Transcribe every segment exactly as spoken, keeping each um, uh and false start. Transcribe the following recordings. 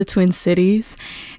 the Twin Cities.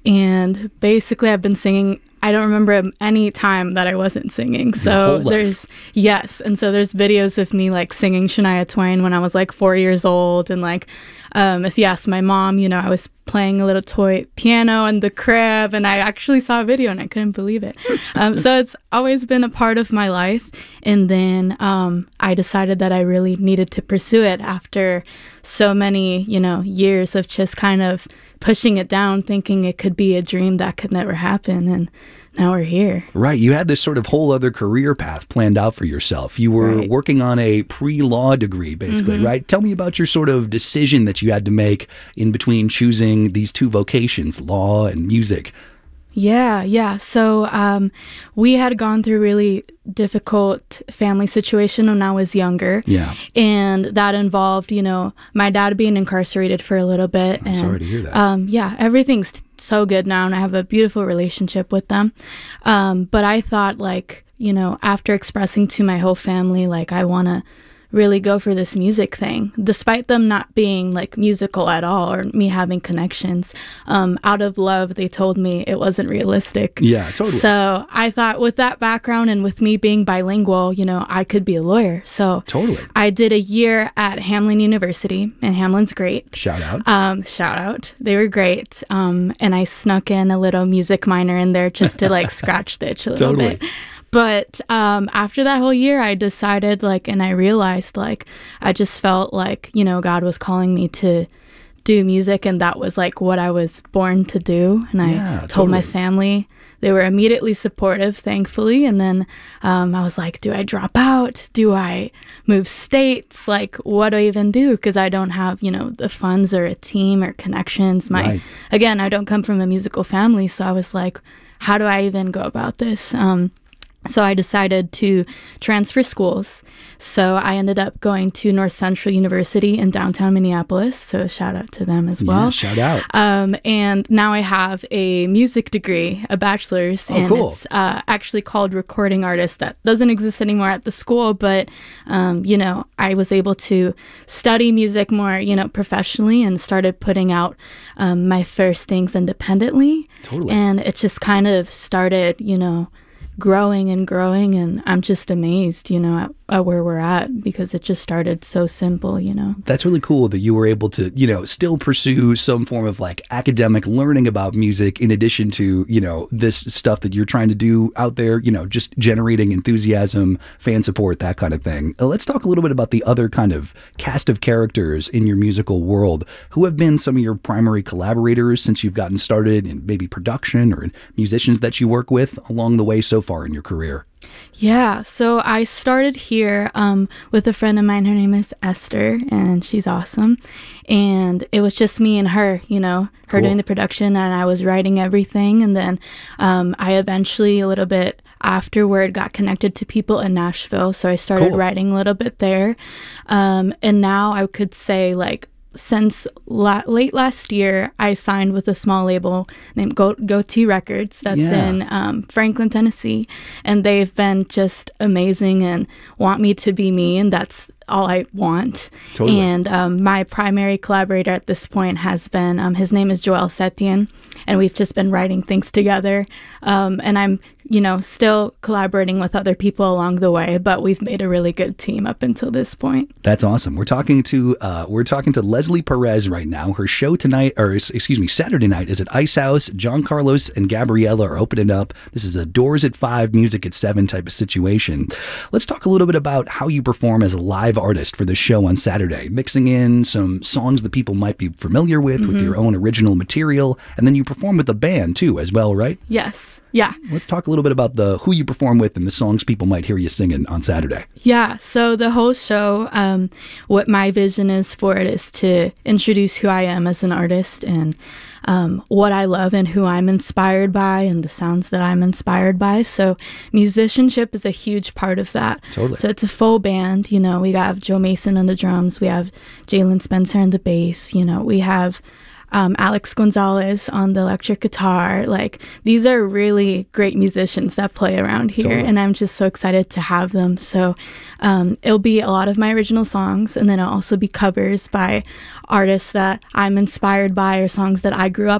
And basically I've been singing, I don't remember any time that I wasn't singing. So there's, yes. And so there's videos of me like singing Shania Twain when I was like four years old. And like, um, if you ask my mom, you know, I was playing a little toy piano in the crib, and I actually saw a video and I couldn't believe it. Um, so it's always been a part of my life. And then um, I decided that I really needed to pursue it after so many, you know, years of just kind of pushing it down, thinking it could be a dream that could never happen. And now we're here. Right. You had this sort of whole other career path planned out for yourself. You were right. working on a pre-law degree, basically, mm-hmm. right? Tell me about your sort of decision that you had to make in between choosing these two vocations, law and music. Yeah, yeah. So um, we had gone through a really difficult family situation when I was younger. Yeah. And that involved, you know, my dad being incarcerated for a little bit. I'm and, sorry to hear that. Um, yeah, everything's so good now, and I have a beautiful relationship with them. Um, but I thought, like, you know, after expressing to my whole family, like, I want to really go for this music thing, despite them not being like musical at all or me having connections. Um, out of love, they told me it wasn't realistic. Yeah, totally. So I thought with that background and with me being bilingual, you know, I could be a lawyer. So totally. I did a year at Hamline University, and Hamline's great. Shout out. Um, shout out. They were great. Um, and I snuck in a little music minor in there just to like scratch the itch a little totally. bit. But um, after that whole year, I decided, like, and I realized, like, I just felt like, you know, God was calling me to do music, and that was, like, what I was born to do. And I yeah, told totally. my family. They were immediately supportive, thankfully. And then um, I was like, do I drop out? Do I move states? Like, what do I even do? Because I don't have, you know, the funds or a team or connections. My right. Again, I don't come from a musical family. So I was like, how do I even go about this? Um So I decided to transfer schools. So I ended up going to North Central University in downtown Minneapolis. So shout out to them as well. Yeah, shout out. Um, and now I have a music degree, a bachelor's, oh, and cool. it's uh, actually called recording artist. That doesn't exist anymore at the school, but um, you know, I was able to study music more, you know, professionally, and started putting out um, my first things independently. Totally. And it just kind of started, you know, growing and growing, and I'm just amazed, you know, at, at where we're at, because it just started so simple, you know. That's really cool that you were able to, you know, still pursue some form of like academic learning about music in addition to, you know, this stuff that you're trying to do out there, you know, just generating enthusiasm, fan support, that kind of thing. Uh, let's talk a little bit about the other kind of cast of characters in your musical world. Who have been some of your primary collaborators since you've gotten started in maybe production, or in musicians that you work with along the way so far in your career? Yeah, so I started here um, with a friend of mine. Her name is Esther, and she's awesome. And it was just me and her, you know, her cool. doing the production, and I was writing everything. And then um, I eventually, a little bit afterward, got connected to people in Nashville. So I started cool. writing a little bit there. Um, and now I could say, like, since la- late last year, I signed with a small label named Go- Goatee Records that's yeah. in um, Franklin, Tennessee. And they've been just amazing and want me to be me. And that's all I want. Totally. And um, my primary collaborator at this point has been, um, his name is Joel Setien. And we've just been writing things together. Um, and I'm, you know, still collaborating with other people along the way, but we've made a really good team up until this point. That's awesome. We're talking to uh, we're talking to Leslie Perez right now. Her show tonight, or excuse me, Saturday night is at Ice House. John Carlos and Gabriella are opening up. This is a doors at five, music at seven type of situation. Let's talk a little bit about how you perform as a live artist for the show on Saturday, mixing in some songs that people might be familiar with, mm-hmm. with your own original material, and then you perform with a band too as well, right? Yes. Yeah. Let's talk a little bit about the who you perform with and the songs people might hear you singing on Saturday. Yeah. So the whole show, um, what my vision is for it is to introduce who I am as an artist, and um, what I love and who I'm inspired by, and the sounds that I'm inspired by. So musicianship is a huge part of that. Totally. So it's a full band. You know, we have Joe Mason on the drums. We have Jalen Spencer on the bass. You know, we have um, Alex Gonzalez on the electric guitar. Like, these are really great musicians that play around here, totally. And I'm just so excited to have them. So um, it'll be a lot of my original songs, and then it'll also be covers by artists that I'm inspired by or songs that I grew up